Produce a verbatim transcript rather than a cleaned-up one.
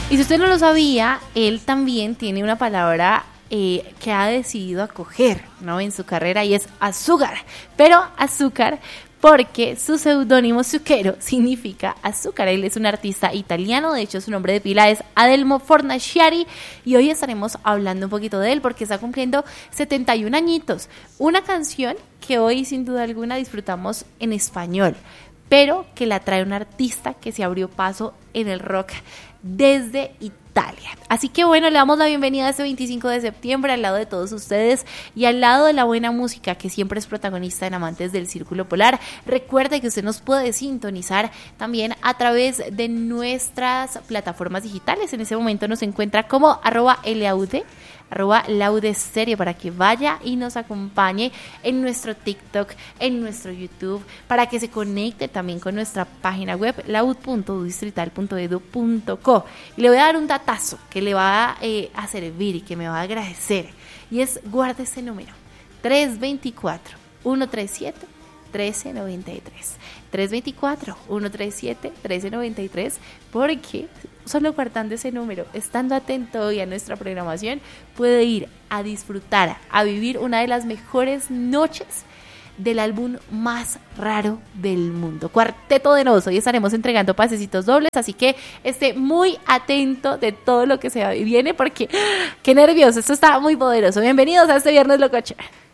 Y si usted no lo sabía, él también tiene una palabra eh, que ha decidido acoger, ¿no?, en su carrera, y es azúcar. Pero azúcar porque su seudónimo Zucchero significa azúcar. Él es un artista italiano, de hecho su nombre de pila es Adelmo Fornaciari, y hoy estaremos hablando un poquito de él porque está cumpliendo setenta y un añitos. Una canción que hoy sin duda alguna disfrutamos en español, pero que la trae un artista que se abrió paso en el rock desde Italia. Así que bueno, le damos la bienvenida a este veinticinco de septiembre al lado de todos ustedes y al lado de la buena música que siempre es protagonista en Amantes del Círculo Polar. Recuerde que usted nos puede sintonizar también a través de nuestras plataformas digitales. En ese momento nos encuentra como arroba laude, arroba laude stereo, para que vaya y nos acompañe en nuestro TikTok, en nuestro YouTube, para que se conecte también con nuestra página web laud punto distrital punto edu punto co. Y le voy a dar un datazo que le va eh, a servir y que me va a agradecer, y es: guarde este número, tres dos cuatro, uno tres siete, uno tres nueve tres, tres dos cuatro, uno tres siete, uno tres nueve tres, porque solo guardando ese número, estando atento hoy a nuestra programación, puede ir a disfrutar, a vivir una de las mejores noches del álbum más raro del mundo, Cuarteto de Nos. Hoy estaremos entregando pasecitos dobles, así que esté muy atento de todo lo que se viene, porque ¡qué nervios! Esto está muy poderoso. Bienvenidos a este Viernes Locochón.